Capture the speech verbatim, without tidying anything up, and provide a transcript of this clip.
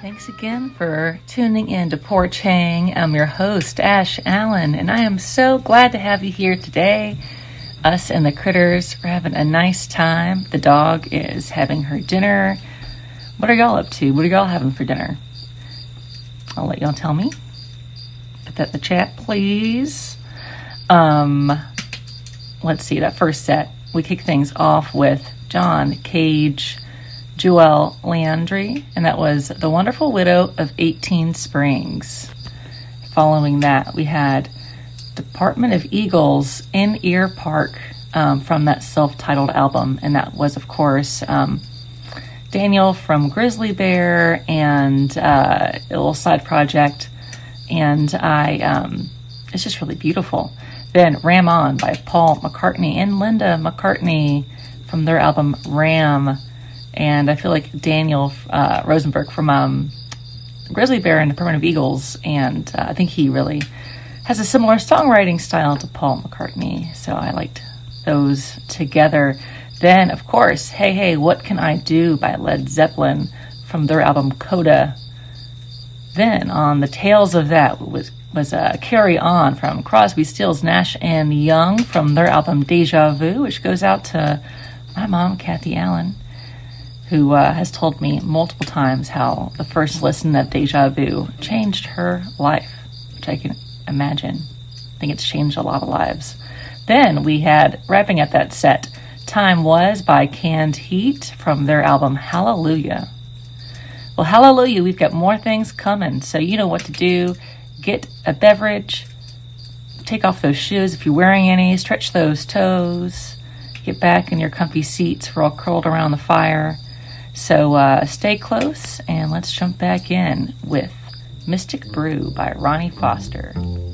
Thanks again for tuning in to Porch Hang. I'm your host, Ash Allen, and I am so glad to have you here today. Us and the critters are having a nice time. The dog is having her dinner. What are y'all up to? What are y'all having for dinner? I'll let y'all tell me. Put that in the chat, please. Um, let's see, that first set, we kick things off with John Cage, Joelle Landry, and that was The Wonderful Widow of eighteen Springs. Following that, we had Department of Eagles, In-Ear Park, um, from that self-titled album, and that was, of course, um, Daniel from Grizzly Bear and uh, a little side project, and I, um, it's just really beautiful. Then Ram On by Paul McCartney and Linda McCartney from their album Ram. And I feel like Daniel uh, Rosenberg from um, Grizzly Bear and Department of Eagles, and uh, I think he really has a similar songwriting style to Paul McCartney, so I liked those together. Then, of course, Hey Hey, What Can I Do by Led Zeppelin from their album Coda. Then, on the tails of that was was uh, Carry On from Crosby, Stills, Nash and Young from their album Deja Vu, which goes out to my mom, Kathy Allen, who uh, has told me multiple times how the first listen of Deja Vu changed her life, which I can imagine. I think it's changed a lot of lives. Then we had, wrapping up that set, Time Was by Canned Heat from their album Hallelujah. Well, hallelujah, we've got more things coming, so you know what to do. Get a beverage, take off those shoes if you're wearing any, stretch those toes, get back in your comfy seats. We're all curled around the fire. So uh, stay close and let's jump back in with Mystic Brew by Ronnie Foster.